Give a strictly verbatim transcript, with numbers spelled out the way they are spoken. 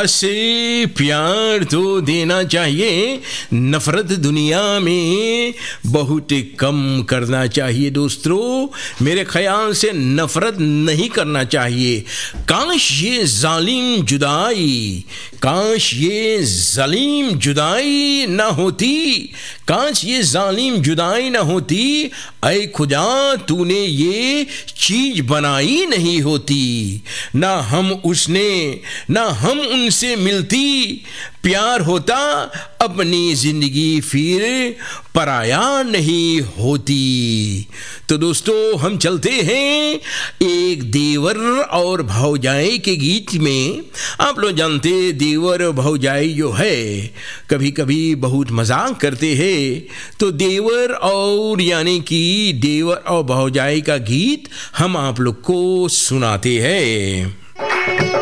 से प्यार तो देना चाहिए, नफरत दुनिया में बहुत कम करना चाहिए। दोस्तों, मेरे ख्याल से नफरत नहीं करना चाहिए। काश ये जालिम जुदाई, काश ये जालिम जुदाई ना होती, काश ये जालिम जुदाई ना होती। ऐ खुदा, तूने ये चीज बनाई नहीं होती, ना हम उसने ना हम उनसे मिलती। प्यार होता अपनी जिंदगी फिर पराया नहीं होती। तो दोस्तों, हम चलते हैं एक देवर और भौजाई के गीत में। आप लोग जानते, देवर भौजाई जो है कभी कभी बहुत मजाक करते हैं। तो देवर और यानी कि देवर और भौजाई का गीत हम आप लोग को सुनाते हैं।